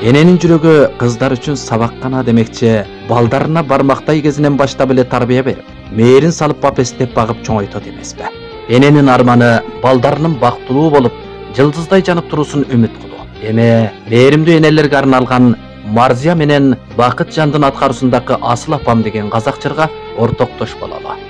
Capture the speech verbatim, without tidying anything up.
Эненин жүрөгү кыздар үчүн сабак гана демекчи, балдарына бармактай кезинен баштап эле тарбия берип, мээрин салып бапестеп багып чоңойтот эмеспи? Эненин арманы балдарынын бактылуу болуп, жылдыздай жанып туруусун үмүт кылуу. Эми мээримдүү энелерге арналган Марзия менен Бакыт Жандын аткаруусундагы Асыл апам деген казак жырга ортоктош бололу.